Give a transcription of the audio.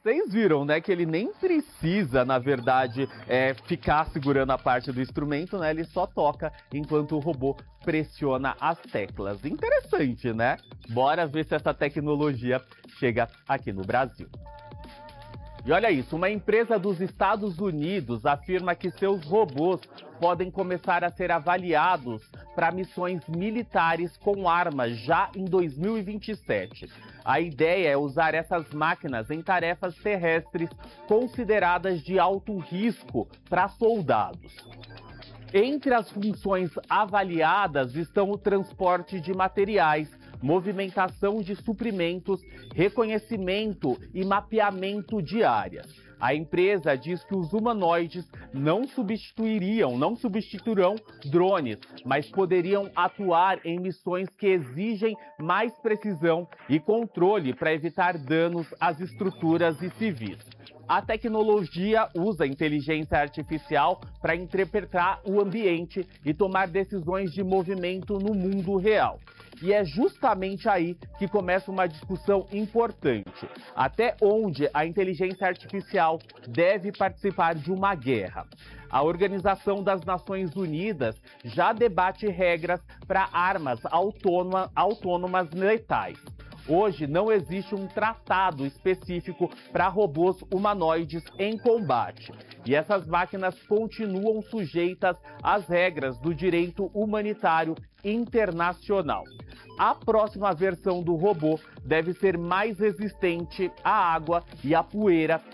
Vocês viram, né, que ele nem precisa, na verdade, ficar segurando a parte do instrumento, né? Ele só toca enquanto o robô pressiona as teclas. Interessante, né? Bora ver se essa tecnologia chega aqui no Brasil. E olha isso, uma empresa dos Estados Unidos afirma que seus robôs podem começar a ser avaliados para missões militares com armas já em 2027. A ideia é usar essas máquinas em tarefas terrestres consideradas de alto risco para soldados. Entre as funções avaliadas estão o transporte de materiais, movimentação de suprimentos, reconhecimento e mapeamento de áreas. A empresa diz que os humanoides não substituirão drones, mas poderiam atuar em missões que exigem mais precisão e controle para evitar danos às estruturas e civis. A tecnologia usa inteligência artificial para interpretar o ambiente e tomar decisões de movimento no mundo real. E é justamente aí que começa uma discussão importante. Até onde a inteligência artificial deve participar de uma guerra? A Organização das Nações Unidas já debate regras para armas autônomas letais. Hoje não existe um tratado específico para robôs humanoides em combate. E essas máquinas continuam sujeitas às regras do direito humanitário internacional. A próxima versão do robô deve ser mais resistente à água e à poeira